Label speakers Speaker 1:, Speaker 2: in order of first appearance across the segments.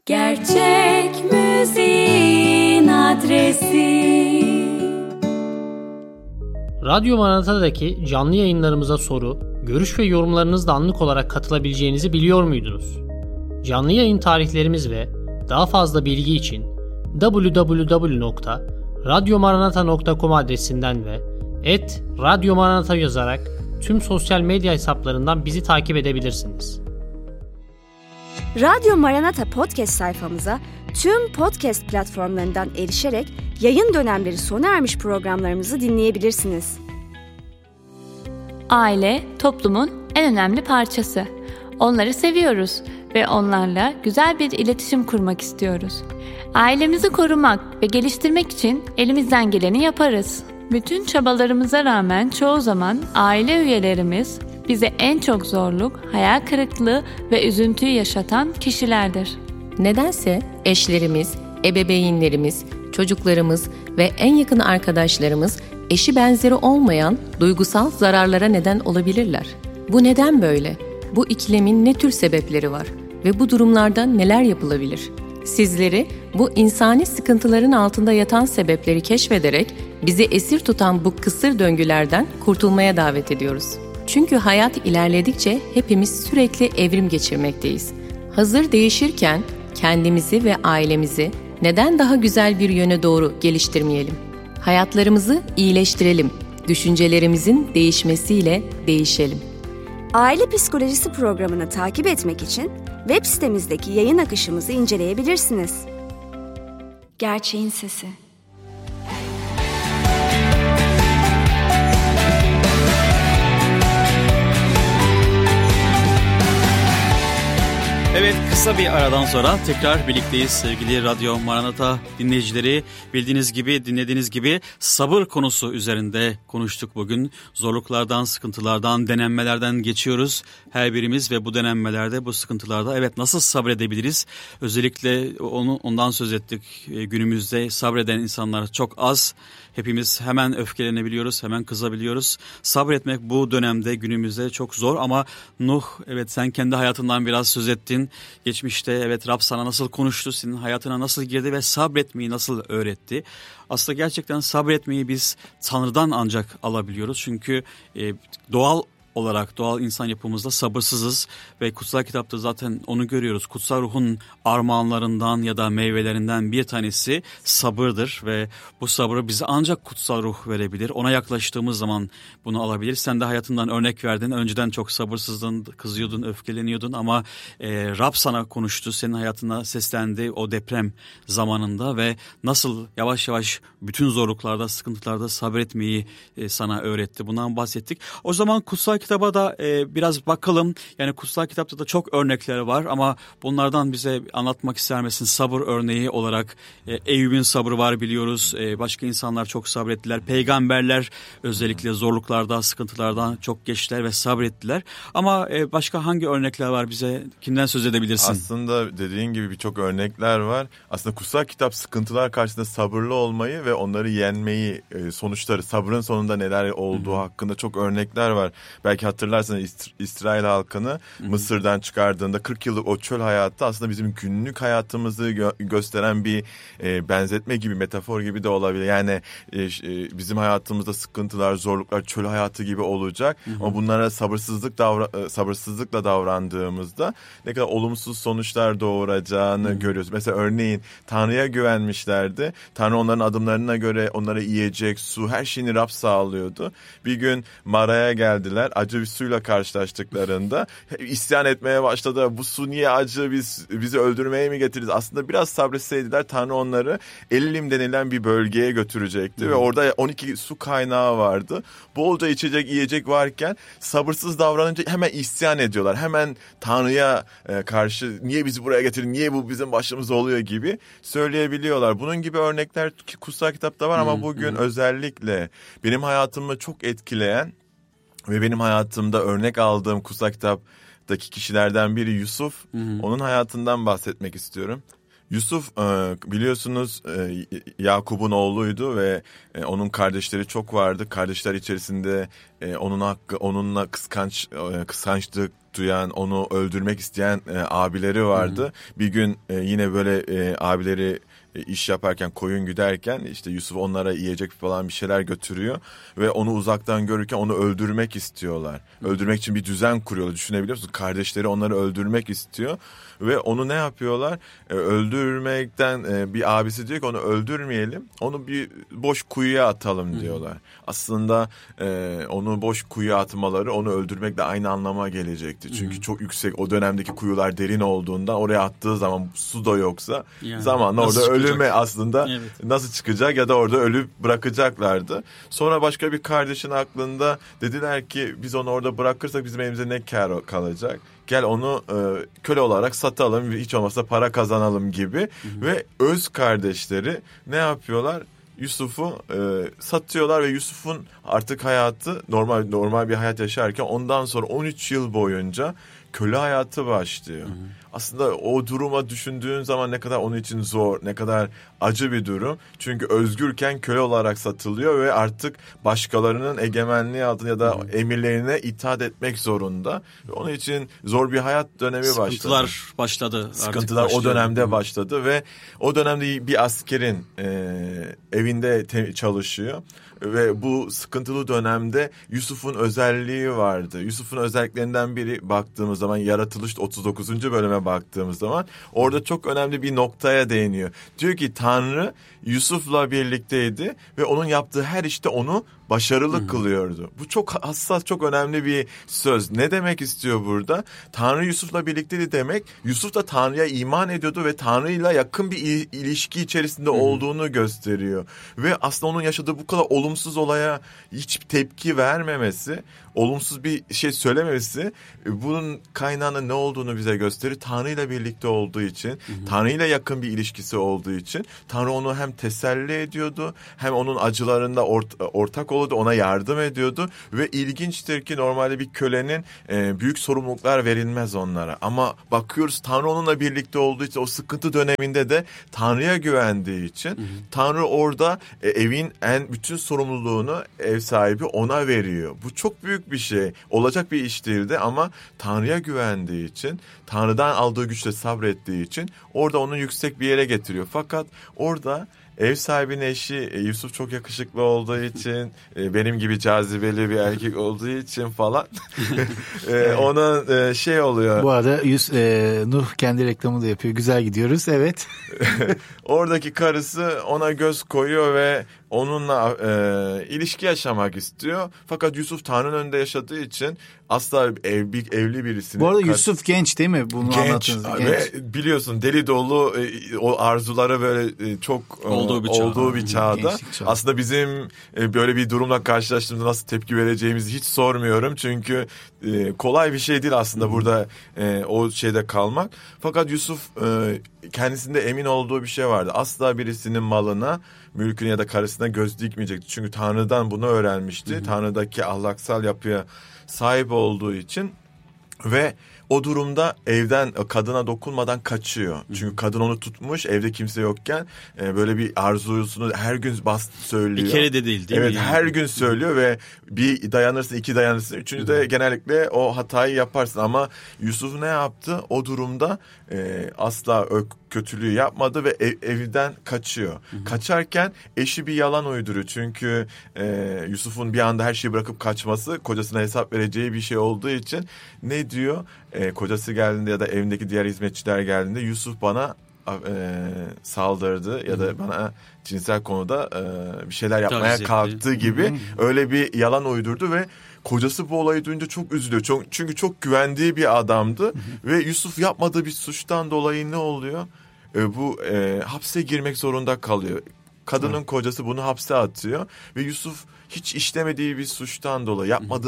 Speaker 1: Gerçek müziğin adresi.
Speaker 2: Radyo Maranata'daki canlı yayınlarımıza soru, görüş ve yorumlarınızla anlık olarak katılabileceğinizi biliyor muydunuz? Canlı yayın tarihlerimiz ve daha fazla bilgi için www.radyomaranata.com adresinden ve @radyomaranata yazarak tüm sosyal medya hesaplarından bizi takip edebilirsiniz.
Speaker 3: Radyo Maranata podcast sayfamıza tüm podcast platformlarından erişerek yayın dönemleri sona ermiş programlarımızı dinleyebilirsiniz.
Speaker 4: Aile, toplumun en önemli parçası. Onları seviyoruz ve onlarla güzel bir iletişim kurmak istiyoruz. Ailemizi korumak ve geliştirmek için elimizden geleni yaparız. Bütün çabalarımıza rağmen çoğu zaman aile üyelerimiz bize en çok zorluk, hayal kırıklığı ve üzüntüyü yaşatan kişilerdir.
Speaker 5: Nedense eşlerimiz, ebeveynlerimiz, çocuklarımız ve en yakın arkadaşlarımız eşi benzeri olmayan duygusal zararlara neden olabilirler. Bu neden böyle? Bu ikilemin ne tür sebepleri var ve bu durumlarda neler yapılabilir? Sizleri bu insani sıkıntıların altında yatan sebepleri keşfederek bizi esir tutan bu kısır döngülerden kurtulmaya davet ediyoruz. Çünkü hayat ilerledikçe hepimiz sürekli evrim geçirmekteyiz. Hazır değişirken kendimizi ve ailemizi neden daha güzel bir yöne doğru geliştirmeyelim? Hayatlarımızı iyileştirelim. Düşüncelerimizin değişmesiyle değişelim.
Speaker 3: Aile Psikolojisi programını takip etmek için web sitemizdeki yayın akışımızı inceleyebilirsiniz.
Speaker 1: Gerçeğin sesi.
Speaker 6: Evet, kısa bir aradan sonra tekrar birlikteyiz sevgili Radyo Maranata dinleyicileri. Dinlediğiniz gibi sabır konusu üzerinde konuştuk bugün. Zorluklardan, sıkıntılardan, denenmelerden geçiyoruz her birimiz ve bu denenmelerde, bu sıkıntılarda evet nasıl sabredebiliriz? Özellikle ondan söz ettik. Günümüzde sabreden insanlar çok az. Hepimiz hemen öfkelenebiliyoruz, hemen kızabiliyoruz. Sabretmek bu dönemde günümüzde çok zor ama Nuh, evet sen kendi hayatından biraz söz ettin. Geçmişte evet Rab sana nasıl konuştu, senin hayatına nasıl girdi ve sabretmeyi nasıl öğretti? Aslında gerçekten sabretmeyi biz Tanrı'dan ancak alabiliyoruz. Çünkü doğal insan yapımızda sabırsızız ve kutsal kitapta zaten onu görüyoruz. Kutsal ruhun armağanlarından ya da meyvelerinden bir tanesi sabırdır ve bu sabrı bize ancak kutsal ruh verebilir. Ona yaklaştığımız zaman bunu alabilir. Sen de hayatından örnek verdin. Önceden çok sabırsızdın, kızıyordun, öfkeleniyordun ama Rab sana konuştu. Senin hayatına seslendi o deprem zamanında ve nasıl yavaş yavaş bütün zorluklarda, sıkıntılarda sabretmeyi sana öğretti. Bundan bahsettik. O zaman kutsal kitaba da biraz bakalım. Yani kutsal kitapta da çok örnekler var ama bunlardan bize anlatmak ister misin? Sabır örneği olarak Eyüp'ün sabrı var biliyoruz. Başka insanlar çok sabrettiler. Peygamberler özellikle zorluklarda, sıkıntılardan çok geçtiler ve sabrettiler. Ama başka hangi örnekler var, bize kimden söz edebilirsin?
Speaker 7: Aslında dediğin gibi birçok örnekler var. Aslında kutsal kitap sıkıntılar karşısında sabırlı olmayı ve onları yenmeyi, sonuçları, sabrın sonunda neler olduğu hakkında çok örnekler var. Belki hatırlarsanız İsrail halkını Mısır'dan çıkardığında 40 yıllık o çöl hayatı aslında bizim günlük hayatımızı gösteren bir benzetme gibi, metafor gibi de olabilir. Yani bizim hayatımızda sıkıntılar, zorluklar çöl hayatı gibi olacak. Ama bunlara sabırsızlıkla davrandığımızda ne kadar olumsuz sonuçlar doğuracağını görüyoruz. Mesela örneğin Tanrı'ya güvenmişlerdi. Tanrı onların adımlarına göre onlara yiyecek, su, her şeyini Rab sağlıyordu. Bir gün Mara'ya geldiler. Acı bir suyla karşılaştıklarında isyan etmeye başladı. Bu su niye acı? Bizi öldürmeye mi getirdiniz? Aslında biraz sabretseydiler Tanrı onları Elim denilen bir bölgeye götürecekti ve orada 12 su kaynağı vardı. Bolca içecek, yiyecek varken sabırsız davranınca hemen isyan ediyorlar. Hemen Tanrı'ya karşı niye bizi buraya getirdin? Niye bu bizim başımıza oluyor gibi söyleyebiliyorlar. Bunun gibi örnekler kutsal kitapta var ama bugün özellikle benim hayatımı çok etkileyen ve benim hayatımda örnek aldığım kutsal kitaptaki kişilerden biri Yusuf. Onun hayatından bahsetmek istiyorum. Yusuf biliyorsunuz Yakup'un oğluydu ve onun kardeşleri çok vardı. Kardeşler içerisinde onunla kıskançlık duyan, onu öldürmek isteyen abileri vardı. Bir gün yine böyle abileri iş yaparken, koyun güderken işte Yusuf onlara yiyecek falan bir şeyler götürüyor ve onu uzaktan görürken onu öldürmek istiyorlar. Öldürmek için bir düzen kuruyorlar. Düşünebiliyor musun? Kardeşleri onları öldürmek istiyor ve onu ne yapıyorlar? Öldürmekten bir abisi diyor ki onu öldürmeyelim. Onu bir boş kuyuya atalım diyorlar. Aslında onu boş kuyuya atmaları onu öldürmekle aynı anlama gelecekti. Çünkü çok yüksek, o dönemdeki kuyular derin olduğundan oraya attığı zaman su da yoksa zamanla orada ölüme aslında nasıl çıkacak ya da orada ölüp bırakacaklardı. Sonra başka bir kardeşin aklında dediler ki biz onu orada bırakırsak bizim elimize ne kâr kalacak? Gel onu köle olarak satalım, hiç olmazsa para kazanalım gibi. Ve öz kardeşleri ne yapıyorlar? Yusuf'u satıyorlar ve Yusuf'un artık hayatı normal bir hayat yaşarken ondan sonra 13 yıl boyunca köle hayatı başlıyor. Aslında o duruma düşündüğün zaman ne kadar onun için zor, ne kadar acı bir durum. Çünkü özgürken köle olarak satılıyor ve artık başkalarının egemenliği altında ya da emirlerine itaat etmek zorunda. Ve onun için zor bir hayat dönemi başladı.
Speaker 6: Sıkıntılar başladı.
Speaker 7: Sıkıntılar o dönemde başladı ve o dönemde bir askerin evinde çalışıyor. Ve bu sıkıntılı dönemde Yusuf'un özelliği vardı. Yusuf'un özelliklerinden biri baktığımız zaman Yaratılış 39. bölüme baktığımız zaman orada çok önemli bir noktaya değiniyor. Diyor ki Tanrı Yusuf'la birlikteydi ve onun yaptığı her işte onu başarılı kılıyordu. Bu çok hassas, çok önemli bir söz. Ne demek istiyor burada? Tanrı Yusuf'la birlikteydi demek, Yusuf da Tanrı'ya iman ediyordu ve Tanrı'yla yakın bir ilişki içerisinde olduğunu gösteriyor. Ve aslında onun yaşadığı bu kadar olumsuz olaya hiç tepki vermemesi, olumsuz bir şey söylememesi bunun kaynağının ne olduğunu bize gösterir. Tanrı'yla birlikte olduğu için, Tanrı'yla yakın bir ilişkisi olduğu için Tanrı onu hem teselli ediyordu hem onun acılarında ortak oluyordu, ona yardım ediyordu ve ilginçtir ki normalde bir kölenin büyük sorumluluklar verilmez onlara. Ama bakıyoruz Tanrı onunla birlikte olduğu için o sıkıntı döneminde de Tanrı'ya güvendiği için Tanrı orada evin bütün sorumluluğunu ev sahibi ona veriyor. Bu çok büyük bir şey. Olacak bir iş değildi ama Tanrı'ya güvendiği için, Tanrı'dan aldığı güçle sabrettiği için orada onu yüksek bir yere getiriyor. Fakat orada ev sahibinin eşi Yusuf çok yakışıklı olduğu için, benim gibi cazibeli bir erkek olduğu için falan ona şey oluyor.
Speaker 8: Bu arada Nuh kendi reklamını da yapıyor. Güzel gidiyoruz. Evet.
Speaker 7: Oradaki karısı ona göz koyuyor ve onunla ilişki yaşamak istiyor. Fakat Yusuf Tanrı'nın önünde yaşadığı için asla evli birisini...
Speaker 8: Bu arada Yusuf genç değil mi? Bunu
Speaker 7: genç. Ve biliyorsun deli dolu o arzuları böyle çok olduğu bir çağda. Aslında bizim böyle bir durumla karşılaştığımızda nasıl tepki vereceğimizi hiç sormuyorum. Çünkü kolay bir şey değil aslında burada o şeyde kalmak. Fakat Yusuf kendisinde emin olduğu bir şey vardı. Asla birisinin malına, mülküne ya da karısına göz dikmeyecekti. Çünkü Tanrı'dan bunu öğrenmişti. Tanrı'daki ahlaksal yapıya sahip olduğu için ve o durumda evden kadına dokunmadan kaçıyor. Çünkü kadın onu tutmuş, evde kimse yokken böyle bir arzusunu her gün söylüyor.
Speaker 6: Bir kere de değil mi?
Speaker 7: Evet, her gün söylüyor ve bir dayanırsın, iki dayanırsın, üçüncü de genellikle o hatayı yaparsın. Ama Yusuf ne yaptı? O durumda asla kötülüğü yapmadı ve evden kaçıyor. Kaçarken eşi bir yalan uyduruyor. Çünkü Yusuf'un bir anda her şeyi bırakıp kaçması kocasına hesap vereceği bir şey olduğu için ne diyor? Kocası geldiğinde ya da evindeki diğer hizmetçiler geldiğinde Yusuf bana saldırdı ya da bana cinsel konuda bir şeyler yapmaya kalktı gibi öyle bir yalan uydurdu ve kocası bu olayı duyunca çok üzülüyor. Çünkü çok güvendiği bir adamdı ve Yusuf yapmadığı bir suçtan dolayı ne oluyor? Bu hapse girmek zorunda kalıyor. Kadının kocası bunu hapse atıyor ve Yusuf hiç işlemediği bir suçtan dolayı yapmadığı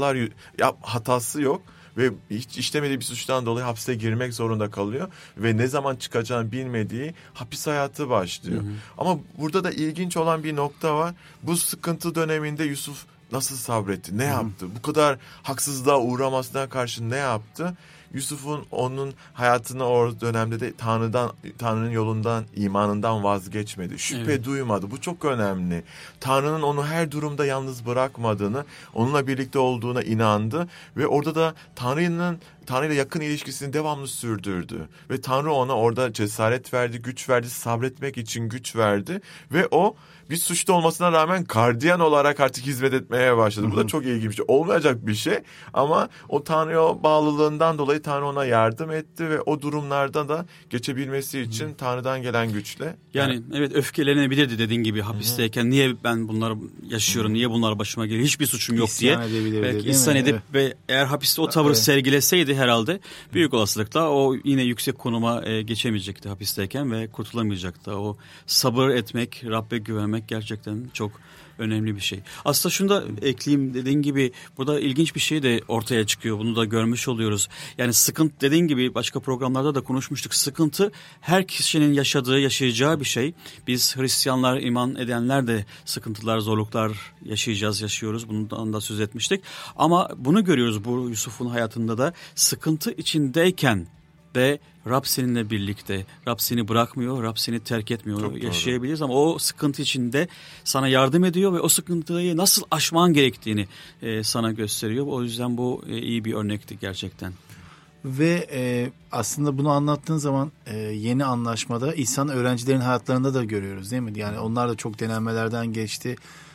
Speaker 7: hatası yok. Ve hiç işlemediği bir suçtan dolayı hapse girmek zorunda kalıyor. Ve ne zaman çıkacağını bilmediği hapis hayatı başlıyor. Ama burada da ilginç olan bir nokta var. Bu sıkıntı döneminde Yusuf nasıl sabretti? Ne yaptı? Bu kadar haksızlığa uğramasına karşı ne yaptı? Yusuf'un onun hayatını o dönemde de Tanrı'nın yolundan, imanından vazgeçmedi. Şüphe duymadı. Bu çok önemli. Tanrı'nın onu her durumda yalnız bırakmadığını, onunla birlikte olduğuna inandı ve orada da Tanrı'yla yakın ilişkisini devamlı sürdürdü. Ve Tanrı ona orada cesaret verdi, güç verdi, sabretmek için güç verdi ve o bir suçlu olmasına rağmen gardiyan olarak artık hizmet etmeye başladı. Bu da çok ilginç bir şey. Olmayacak bir şey ama o Tanrı'ya bağlılığından dolayı Tanrı ona yardım etti ve o durumlarda da geçebilmesi için Tanrı'dan gelen güçle.
Speaker 6: Yani evet, öfkelenebilirdi dediğin gibi hapisteyken. Niye ben bunları yaşıyorum, niye bunlar başıma geliyor, hiçbir suçum yok
Speaker 8: İsyan
Speaker 6: diye. Belki isyan edip ve eğer hapiste o tavır sergileseydi herhalde büyük olasılıkla o yine yüksek konuma geçemeyecekti hapisteyken ve kurtulamayacaktı. O sabır etmek, Rabbe güvenmek gerçekten çok önemli bir şey. Aslında şunu da ekleyeyim, dediğin gibi burada ilginç bir şey de ortaya çıkıyor. Bunu da görmüş oluyoruz. Yani sıkıntı, dediğin gibi başka programlarda da konuşmuştuk. Sıkıntı her kişinin yaşayacağı bir şey. Biz Hristiyanlar, iman edenler de sıkıntılar, zorluklar yaşıyoruz. Bundan da söz etmiştik. Ama bunu görüyoruz bu Yusuf'un hayatında da, sıkıntı içindeyken de Rab seninle birlikte. Rab seni bırakmıyor, Rab seni terk etmiyor.
Speaker 7: Çok
Speaker 6: yaşayabiliriz ama o sıkıntı içinde sana yardım ediyor ve o sıkıntıyı nasıl aşman gerektiğini sana gösteriyor. O yüzden bu iyi bir örnekti gerçekten.
Speaker 8: Ve aslında bunu anlattığın zaman yeni anlaşmada İsa'nın öğrencilerin hayatlarında da görüyoruz, değil mi? Yani onlar da çok denemelerden geçti.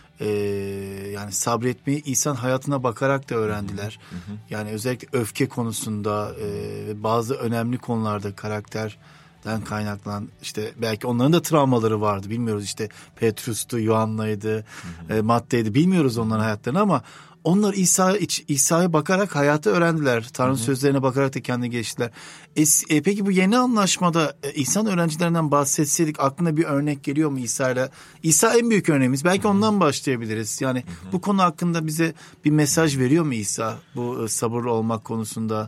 Speaker 8: Yani sabretmeyi İsa'nın hayatına bakarak da öğrendiler. Yani özellikle öfke konusunda bazı önemli konularda karakterden kaynaklanan, işte belki onların da travmaları vardı, bilmiyoruz, işte Petrus'tu, Yuhanna'ydı, Matta'ydı, bilmiyoruz onların hayatlarını ama onlar İsa'ya bakarak hayatı öğrendiler. Tanrı'nın sözlerine bakarak da kendi geçtiler. Peki bu yeni anlaşmada İsa'nın öğrencilerinden bahsetseydik aklına bir örnek geliyor mu İsa'yla? İsa en büyük örneğimiz. Belki ondan başlayabiliriz. Yani bu konu hakkında bize bir mesaj veriyor mu İsa? Bu sabırlı olmak konusunda.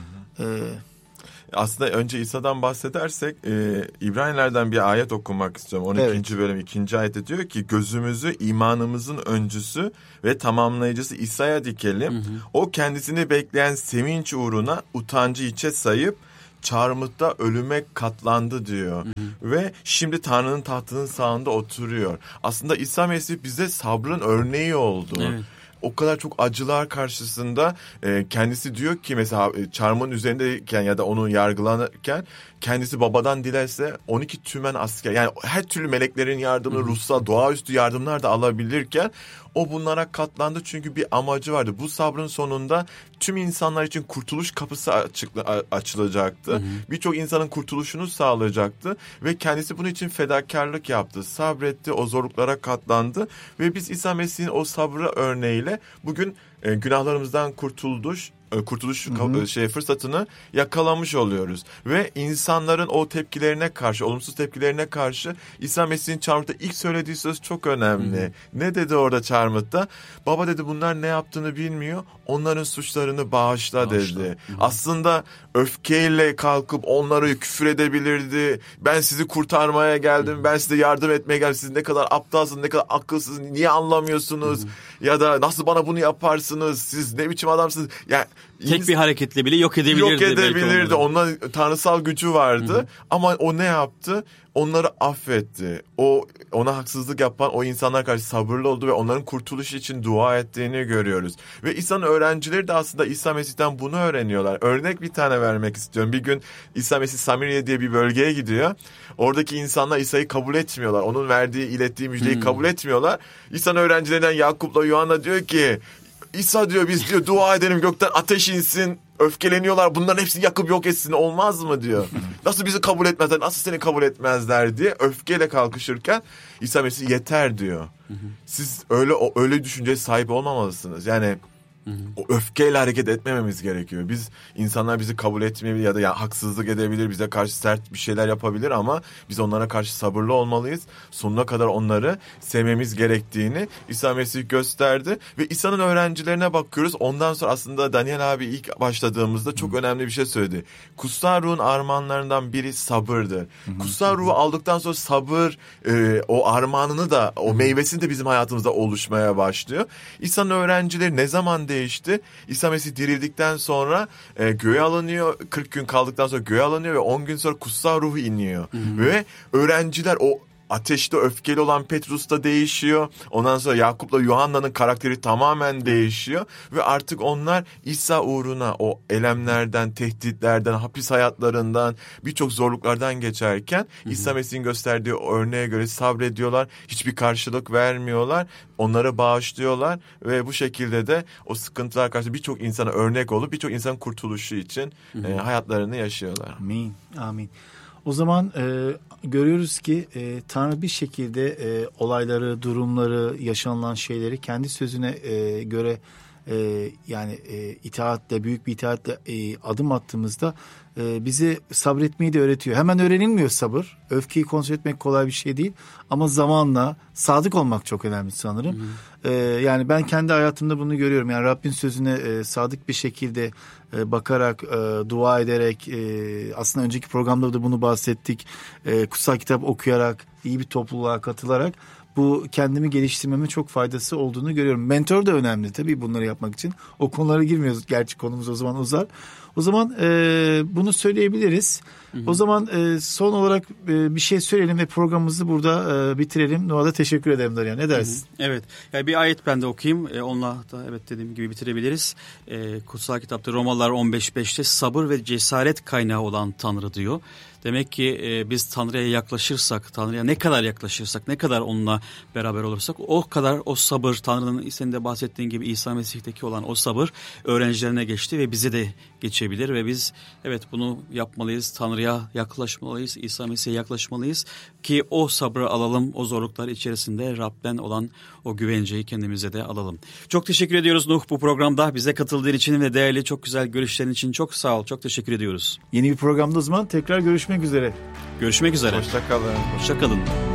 Speaker 7: Aslında önce İsa'dan bahsedersek İbranilerden bir ayet okumak istiyorum. 12. bölüm 2. ayette diyor ki gözümüzü imanımızın öncüsü ve tamamlayıcısı İsa'ya dikelim. O kendisini bekleyen sevinç uğruna utancı hiçe sayıp çarmıhta ölüme katlandı diyor. Ve şimdi Tanrı'nın tahtının sağında oturuyor. Aslında İsa Mesih bize sabrın örneği oldu. Evet. O kadar çok acılar karşısında kendisi diyor ki mesela çarmıhın üzerindeyken ya da onu yargılanırken kendisi babadan dilerse 12 tümen asker, yani her türlü meleklerin yardımını, ruhsal doğaüstü yardımlar da alabilirken o bunlara katlandı çünkü bir amacı vardı. Bu sabrın sonunda tüm insanlar için kurtuluş kapısı açılacaktı. Birçok insanın kurtuluşunu sağlayacaktı ve kendisi bunun için fedakarlık yaptı. Sabretti, o zorluklara katlandı ve biz İsa Mesih'in o sabrı örneğiyle bugün günahlarımızdan kurtuluş fırsatını yakalamış oluyoruz. Ve insanların o tepkilerine karşı, olumsuz tepkilerine karşı İsa Mesih'in çarmıhta ilk söylediği söz çok önemli. Ne dedi orada çarmıhta? Baba dedi, bunlar ne yaptığını bilmiyor. Onların suçlarını bağışla dedi. Aslında öfkeyle kalkıp onları küfür edebilirdi. Ben sizi kurtarmaya geldim. Ben size yardım etmeye geldim. Siz ne kadar aptalsınız, ne kadar akılsızsınız. Niye anlamıyorsunuz? Ya da nasıl bana bunu yaparsınız? Siz ne biçim adamsınız? Yani
Speaker 6: tek bir hareketle bile yok edebilirdi.
Speaker 7: Onun tanrısal gücü vardı. Ama o ne yaptı? Onları affetti. Ona haksızlık yapan o insanlar karşı sabırlı oldu ve onların kurtuluşu için dua ettiğini görüyoruz. Ve İsa'nın öğrencileri de aslında İsa Mesih'ten bunu öğreniyorlar. Örnek bir tane vermek istiyorum. Bir gün İsa Mesih Samiriye diye bir bölgeye gidiyor. Oradaki insanlar İsa'yı kabul etmiyorlar. Onun ilettiği müjdeyi kabul etmiyorlar. İsa'nın öğrencilerinden Yakup'la Yuhanna diyor ki, İsa diyor, biz diyor dua edelim gökten ateş insin, öfkeleniyorlar, bunların hepsini yakıp yok etsin, olmaz mı diyor. Nasıl bizi kabul etmezler, nasıl seni kabul etmezler diye öfkeyle kalkışırken İsa Mesih yeter diyor. Siz öyle düşünceye sahip olmamalısınız. Yani o öfkeyle hareket etmememiz gerekiyor. İnsanlar bizi kabul etmeyebilir ya da haksızlık edebilir, bize karşı sert bir şeyler yapabilir ama biz onlara karşı sabırlı olmalıyız. Sonuna kadar onları sevmemiz gerektiğini İsa Mesih gösterdi ve İsa'nın öğrencilerine bakıyoruz. Ondan sonra aslında Daniel abi ilk başladığımızda çok önemli bir şey söyledi. Kutsal ruhun armağanlarından biri sabırdır. Kutsal ruhu aldıktan sonra sabır o armağanını da, o meyvesini de bizim hayatımızda oluşmaya başlıyor. İsa'nın öğrencileri ne zaman değişti. İsa Mesih dirildikten sonra göğe alınıyor. 40 gün kaldıktan sonra göğe alınıyor ve 10 gün sonra kutsal ruhu iniyor. Ve öğrenciler o ateşte öfkeli olan Petrus da değişiyor. Ondan sonra Yakup'la Yuhanna'nın karakteri tamamen değişiyor. Ve artık onlar İsa uğruna o elemlerden, tehditlerden, hapis hayatlarından, birçok zorluklardan geçerken İsa Mesih'in gösterdiği örneğe göre sabrediyorlar. Hiçbir karşılık vermiyorlar. Onları bağışlıyorlar ve bu şekilde de o sıkıntılar karşısında birçok insana örnek olup birçok insanın kurtuluşu için hayatlarını yaşıyorlar.
Speaker 8: Amin. Amin. O zaman görüyoruz ki Tanrı bir şekilde olayları, durumları, yaşanılan şeyleri kendi sözüne göre itaatle, büyük bir itaatle adım attığımızda bize sabretmeyi de öğretiyor. Hemen öğrenilmiyor sabır. Öfkeyi kontrol etmek kolay bir şey değil. Ama zamanla sadık olmak çok önemli sanırım. Yani ben kendi hayatımda bunu görüyorum. Yani Rabbin sözüne sadık bir şekilde bakarak, dua ederek, aslında önceki programda da bunu bahsettik. Kutsal kitap okuyarak, iyi bir topluluğa katılarak bu kendimi geliştirmeme çok faydası olduğunu görüyorum. Mentor da önemli tabii bunları yapmak için. O konulara girmiyoruz. Gerçi konumuz o zaman uzar. O zaman bunu söyleyebiliriz. O zaman son olarak bir şey söyleyelim ve programımızı burada bitirelim. Noah'da teşekkür ederim Darian. Ne dersin?
Speaker 6: Evet. Yani bir ayet ben de okuyayım. Onunla da evet dediğim gibi bitirebiliriz. Kutsal kitapta Romalılar 15.5'te sabır ve cesaret kaynağı olan Tanrı diyor. Demek ki biz Tanrı'ya yaklaşırsak, Tanrı'ya ne kadar yaklaşırsak, ne kadar onunla beraber olursak o kadar o sabır, Tanrı'nın senin de bahsettiğin gibi İsa Mesih'teki olan o sabır öğrencilerine geçti ve bize de geçebilir ve biz evet bunu yapmalıyız. Tanrı'ya yaklaşmalıyız, İsa Mesih'e yaklaşmalıyız ki o sabrı alalım, o zorluklar içerisinde Rab'den olan o güvenceyi kendimize de alalım. Çok teşekkür ediyoruz Nuh bu programda bize katıldığın için ve değerli çok güzel görüşlerin için çok sağ ol, çok teşekkür ediyoruz.
Speaker 8: Yeni bir programda o zaman tekrar görüşmek üzere.
Speaker 6: Görüşmek üzere.
Speaker 7: Hoşça kalın.
Speaker 6: Hoşça kalın.